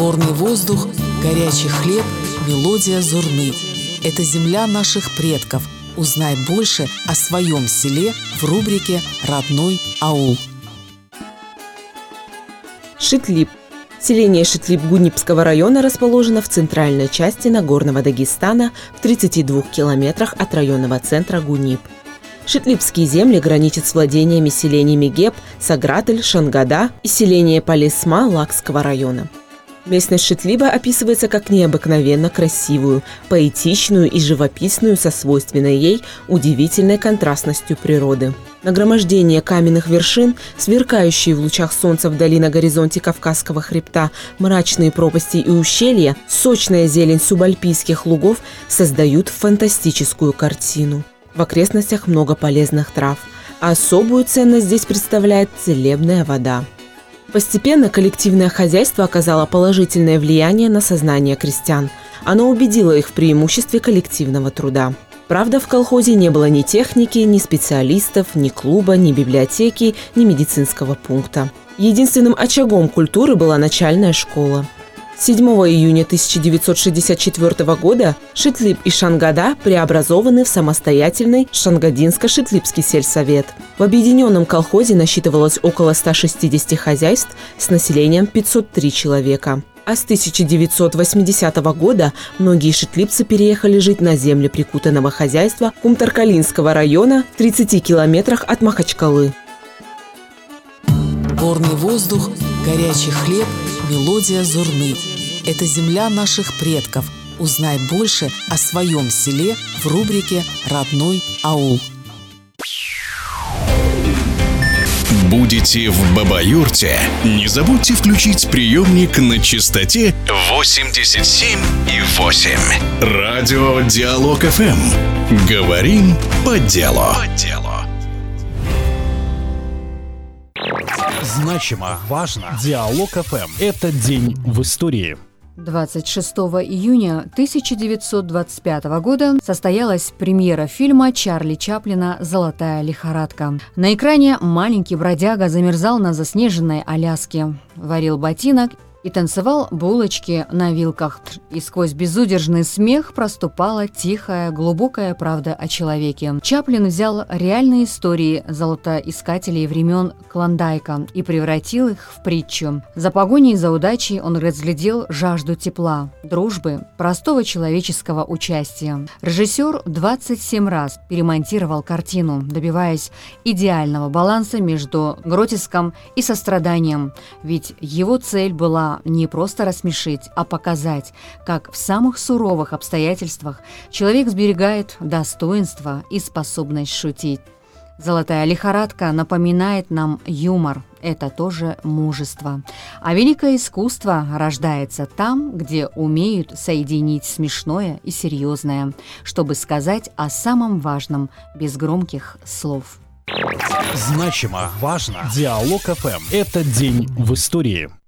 Горный воздух, горячий хлеб, мелодия зурны. Это земля наших предков. Узнай больше о своем селе в рубрике «Родной аул». Шитлип. Селение Шитлип Гунипского района расположено в центральной части Нагорного Дагестана в 32 километрах от районного центра Гунип. Шитлипские земли граничат с владениями селениями Геб, Сагратель, Шангада и селение Полесма Лакского района. Местность Шитлиба описывается как необыкновенно красивую, поэтичную и живописную со свойственной ей удивительной контрастностью природы. Нагромождение каменных вершин, сверкающие в лучах солнца вдали на горизонте Кавказского хребта, мрачные пропасти и ущелья, сочная зелень субальпийских лугов создают фантастическую картину. В окрестностях много полезных трав, а особую ценность здесь представляет целебная вода. Постепенно коллективное хозяйство оказало положительное влияние на сознание крестьян. Оно убедило их в преимуществе коллективного труда. Правда, в колхозе не было ни техники, ни специалистов, ни клуба, ни библиотеки, ни медицинского пункта. Единственным очагом культуры была начальная школа. 7 июня 1964 года Шитлип и Шангада преобразованы в самостоятельный Шангадинско-Шитлипский сельсовет. В объединенном колхозе насчитывалось около 160 хозяйств с населением 503 человека. А с 1980 года многие шитлипцы переехали жить на земли прикутанного хозяйства Кумтаркалинского района в 30 километрах от Махачкалы. Горный воздух, горячий хлеб, мелодия зурны. Это земля наших предков. Узнай больше о своем селе в рубрике «Родной аул». Будете в Бабаюрте? Не забудьте включить приемник на частоте 87,8. Радио Диалог ФМ. Говорим по делу. Значимо, важно. Диалог ФМ. Это день в истории. 26 июня 1925 года состоялась премьера фильма Чарли Чаплина «Золотая лихорадка». На экране маленький бродяга замерзал на заснеженной Аляске, варил ботинок и танцевал булочки на вилках. И сквозь безудержный смех проступала тихая, глубокая правда о человеке. Чаплин взял реальные истории золотоискателей времен Клондайка и превратил их в притчу. За погоней за удачей он разглядел жажду тепла, дружбы, простого человеческого участия. Режиссер 27 раз перемонтировал картину, добиваясь идеального баланса между гротеском и состраданием, ведь его цель была не просто рассмешить, а показать, как в самых суровых обстоятельствах человек сберегает достоинство и способность шутить. «Золотая лихорадка» напоминает нам юмор. Это тоже мужество. А великое искусство рождается там, где умеют соединить смешное и серьезное, чтобы сказать о самом важном без громких слов. Значимо, важно. Диалог ФМ. Это день в истории.